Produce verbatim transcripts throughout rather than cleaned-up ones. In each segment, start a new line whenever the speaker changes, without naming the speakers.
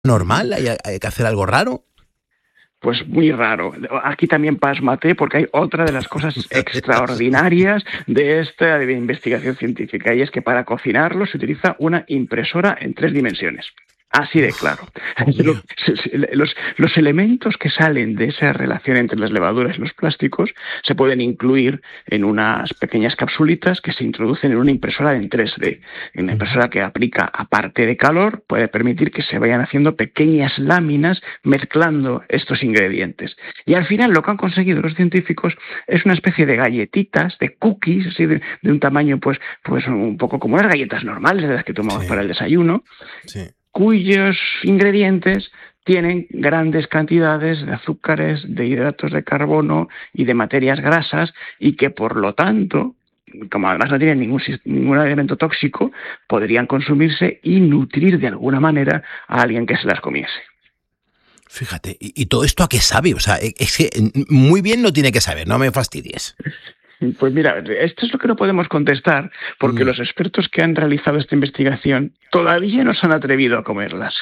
normal? ¿Hay, hay que hacer algo raro?
Pues muy raro. Aquí también pásmate, porque hay otra de las cosas extraordinarias de esta investigación científica, y es que para cocinarlo se utiliza una impresora en tres dimensiones. Así de claro.
Mío.
Los, los elementos que salen de esa relación entre las levaduras y los plásticos se pueden incluir en unas pequeñas capsulitas que se introducen en una impresora en tres D. Una impresora que aplica, aparte de calor, puede permitir que se vayan haciendo pequeñas láminas mezclando estos ingredientes. Y al final lo que han conseguido los científicos es una especie de galletitas, de cookies, así de, de un tamaño pues, pues un poco como las galletas normales de las que tomamos
Sí,
para el desayuno,
sí.
cuyos ingredientes tienen grandes cantidades de azúcares, de hidratos de carbono y de materias grasas, y que por lo tanto, como además no tienen ningún, ningún elemento tóxico, podrían consumirse y nutrir de alguna manera a alguien que se las comiese.
Fíjate, ¿y, y todo esto a qué sabe? O sea, es que muy bien no tiene que saber, no me fastidies.
Pues mira, esto es lo que no podemos contestar, porque
No.
los expertos que han realizado esta investigación todavía no se han atrevido a comerlas.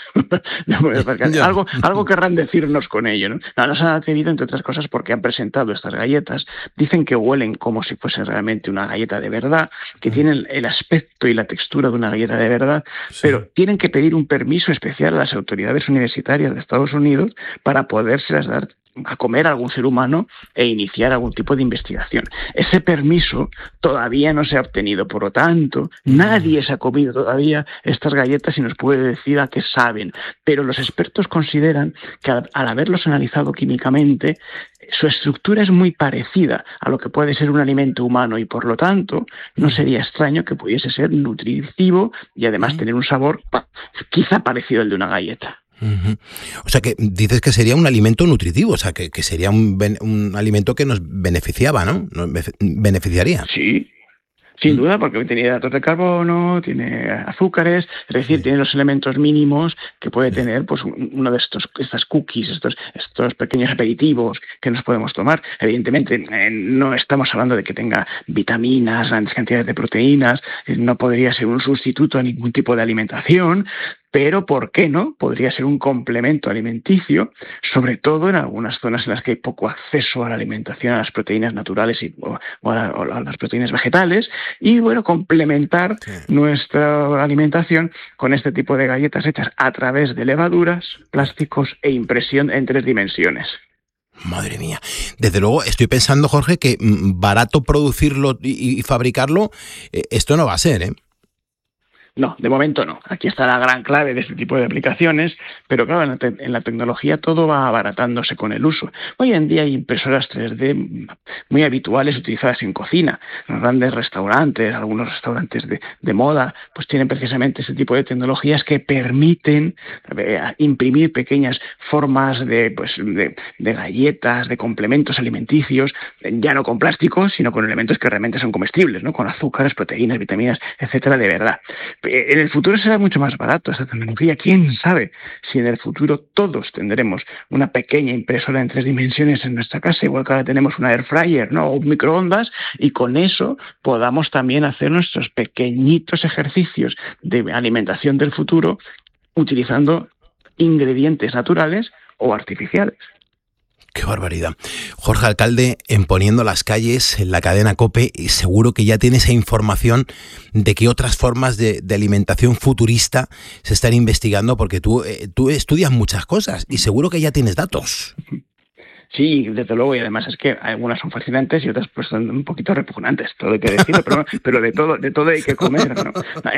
algo, algo querrán decirnos con ello, ¿no? No, no se han atrevido, entre otras cosas, porque han presentado estas galletas. Dicen que huelen como si fuese realmente una galleta de verdad, que tienen el aspecto y la textura de una galleta de verdad,
Sí.
pero tienen que pedir un permiso especial a las autoridades universitarias de Estados Unidos para podérselas dar a comer a algún ser humano e iniciar algún tipo de investigación. Ese permiso todavía no se ha obtenido, por lo tanto, nadie se ha comido todavía estas galletas y nos puede decir a qué saben, pero los expertos consideran que al, al haberlos analizado químicamente, su estructura es muy parecida a lo que puede ser un alimento humano, y por lo tanto no sería extraño que pudiese ser nutritivo y además tener un sabor quizá parecido al de una galleta.
Uh-huh. O sea que dices que sería un alimento nutritivo, o sea que, que sería un, un alimento que nos beneficiaba, ¿no? Nos beneficiaría.
Sí. Sin duda, porque tiene hidratos de carbono, tiene azúcares, es decir,
Sí.
tiene los elementos mínimos que puede sí. tener pues uno de estos estas cookies, estos, estos pequeños aperitivos que nos podemos tomar. Evidentemente, eh, no estamos hablando de que tenga vitaminas, grandes cantidades de proteínas, eh, no podría ser un sustituto a ningún tipo de alimentación, pero ¿por qué no? Podría ser un complemento alimenticio, sobre todo en algunas zonas en las que hay poco acceso a la alimentación, a las proteínas naturales y, o, o, a, o a las proteínas vegetales, y bueno, complementar sí. nuestra alimentación con este tipo de galletas hechas a través de levaduras, plásticos e impresión en tres dimensiones.
Madre mía. Desde luego estoy pensando, Jorge, que barato producirlo y, y fabricarlo, eh, esto no va a ser, ¿eh?
No, de momento no. Aquí está la gran clave de este tipo de aplicaciones, pero claro, en la, te- en la tecnología todo va abaratándose con el uso. Hoy en día hay impresoras tres D muy habituales utilizadas en cocina. Los grandes restaurantes, algunos restaurantes de, de moda, pues tienen precisamente ese tipo de tecnologías que permiten eh, imprimir pequeñas formas de, pues, de, de galletas, de complementos alimenticios, ya no con plásticos, sino con elementos que realmente son comestibles, ¿no? Con azúcares, proteínas, vitaminas, etcétera, de verdad. En el futuro será mucho más barato esta tecnología. ¿Quién sabe si en el futuro todos tendremos una pequeña impresora en tres dimensiones en nuestra casa, igual que ahora tenemos una air fryer, ¿no? O un microondas, y con eso podamos también hacer nuestros pequeñitos ejercicios de alimentación del futuro utilizando ingredientes naturales o artificiales.
¡Qué barbaridad! Jorge Alcalde, en Poniendo las Calles, en la cadena COPE, y seguro que ya tiene esa información de qué otras formas de, de alimentación futurista se están investigando, porque tú, eh, tú estudias muchas cosas y seguro que ya tienes datos.
Sí, desde luego, y además es que algunas son fascinantes y otras pues son un poquito repugnantes, todo hay que decirlo, pero, pero de todo de todo hay que comer, ¿no?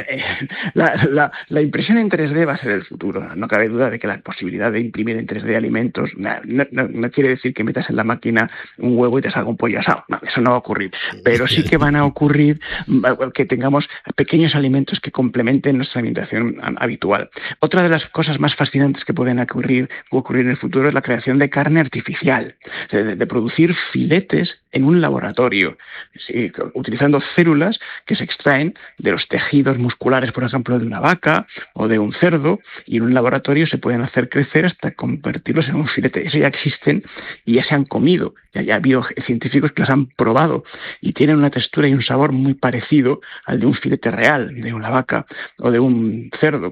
La, la, la impresión en tres D va a ser el futuro, no cabe duda de que la posibilidad de imprimir en tres D alimentos no, no, no quiere decir que metas en la máquina un huevo y te salga un pollo asado, no, eso no va a ocurrir, pero sí que van a ocurrir que tengamos pequeños alimentos que complementen nuestra alimentación habitual. Otra de las cosas más fascinantes que pueden ocurrir, ocurrir en el futuro es la creación de carne artificial. De, de producir filetes en un laboratorio, sí, utilizando células que se extraen de los tejidos musculares, por ejemplo, de una vaca o de un cerdo, y en un laboratorio se pueden hacer crecer hasta convertirlos en un filete. Eso ya existen y ya se han comido, ya, ya ha habido científicos que los han probado y tienen una textura y un sabor muy parecido al de un filete real, de una vaca o de un cerdo.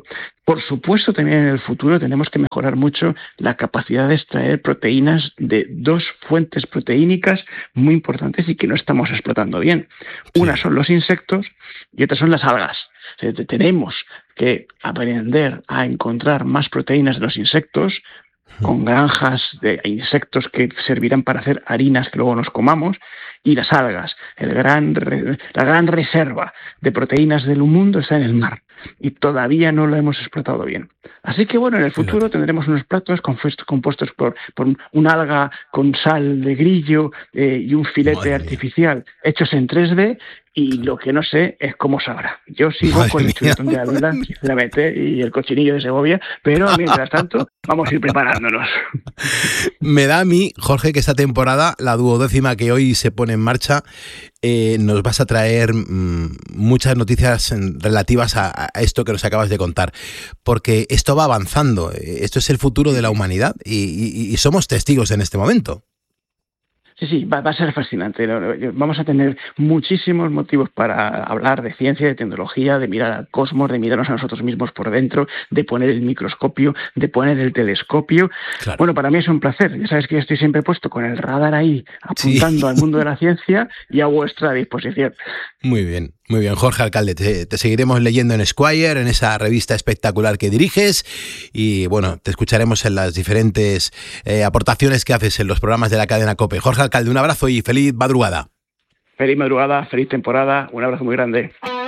Por supuesto, también en el futuro tenemos que mejorar mucho la capacidad de extraer proteínas de dos fuentes proteínicas muy importantes y que no estamos explotando bien.
Sí.
Una son los insectos y otra son las algas. O sea, tenemos que aprender a encontrar más proteínas de los insectos, con granjas de insectos que servirán para hacer harinas que luego nos comamos, y las algas. El gran, la gran reserva de proteínas del mundo está en el mar y todavía no lo hemos explotado bien. Así que bueno, en el futuro Fíjate. tendremos unos platos compuestos por, por un alga con sal de grillo eh, y un filete Madre artificial mía. hechos en tres D, y lo que no sé es cómo sabrá. Yo sigo Madre con el chuletón de Ávila, sinceramente, y el cochinillo de Segovia, pero mientras tanto vamos a ir preparándonos.
Me da a mí, Jorge, que esta temporada, la duodécima que hoy se pone en marcha, eh, nos vas a traer mmm, muchas noticias relativas a, a esto que nos acabas de contar, porque esto va avanzando, esto es el futuro de la humanidad y, y, y somos testigos en este momento.
Sí, sí, va, va a ser fascinante. Vamos a tener muchísimos motivos para hablar de ciencia, de tecnología, de mirar al cosmos, de mirarnos a nosotros mismos por dentro, de poner el microscopio, de poner el telescopio. Claro. Bueno, para mí es un placer. Ya sabes que yo estoy siempre puesto con el radar ahí, apuntando sí. al mundo de la ciencia y a vuestra disposición.
Muy bien. Muy bien, Jorge Alcalde, te, te seguiremos leyendo en Esquire, en esa revista espectacular que diriges, y bueno, te escucharemos en las diferentes eh, aportaciones que haces en los programas de la cadena COPE. Jorge Alcalde, un abrazo y feliz madrugada.
Feliz madrugada, feliz temporada, un abrazo muy grande.